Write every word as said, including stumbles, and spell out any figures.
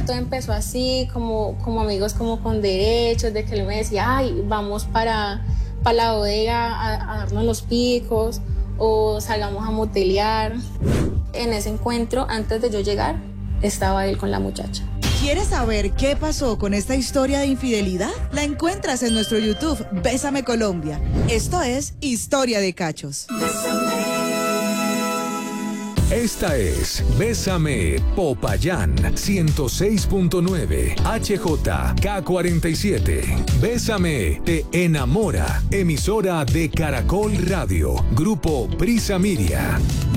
todo empezó así, como, como amigos como con derechos, de que él me decía, ay, vamos para, para la bodega a, a darnos los picos, o salgamos a motelear. En ese encuentro, antes de yo llegar, estaba él con la muchacha. ¿Quieres saber qué pasó con esta historia de infidelidad? La encuentras en nuestro YouTube, Bésame Colombia. Esto es Historia de Cachos. Esta es Bésame Popayán ciento seis punto nueve H J K cuarenta y siete. Bésame te enamora. Emisora de Caracol Radio. Grupo Prisa Miria.